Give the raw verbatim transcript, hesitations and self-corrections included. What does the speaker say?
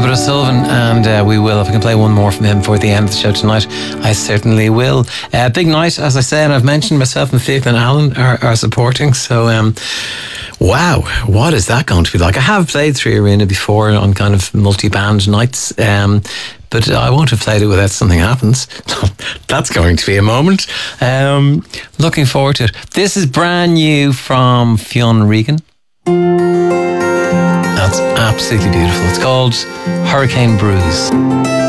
David O'Sullivan, and uh, we will, if I can play one more from him before the end of the show tonight, I certainly will. Uh, big night, as I said, I've mentioned myself and Faith and Alan are, are supporting, so um, wow, what is that going to be like? I have played Three Arena before on kind of multi-band nights, um, but I won't have played it without Something Happens. That's going to be a moment. Um, looking forward to it. This is brand new from Fionn Regan. That's absolutely beautiful. It's called Hurricane Bruise.